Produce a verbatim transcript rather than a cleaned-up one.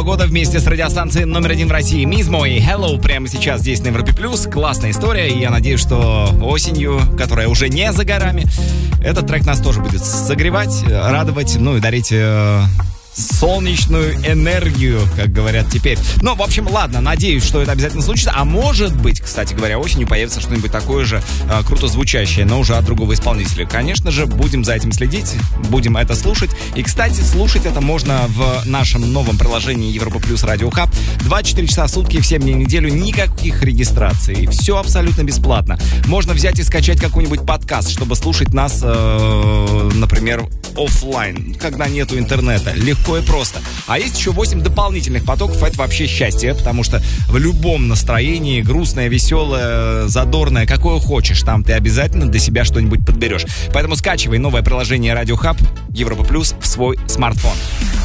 года вместе с радиостанцией номер один в России Мизмо и Hello прямо сейчас здесь на Европе Плюс. Классная история, и я надеюсь, что осенью, которая уже не за горами, этот трек нас тоже будет согревать, радовать, ну и дарить э, солнечную энергию, как говорят теперь. Ну, в общем, ладно, надеюсь, что это обязательно случится. А может быть, кстати говоря, осенью появится что-нибудь такое же э, круто звучащее, но уже от другого исполнителя. Конечно же, будем за этим следить, будем это слушать. И, кстати, слушать это можно в нашем новом приложении Европа Плюс Радио Хаб. двадцать четыре часа в сутки, все дни в неделю, никаких регистраций. Все абсолютно бесплатно. Можно взять и скачать какой-нибудь подкаст, чтобы слушать нас, э, например, офлайн, когда нету интернета. Легко и просто. А есть еще восемь дополнительных потоков. Это вообще счастье, потому что в любом настроении, грустное, веселое, задорное, какое хочешь, там ты обязательно для себя что-нибудь подберешь. Поэтому скачивай новое приложение Радио Хаб Европа Плюс в свой смартфон.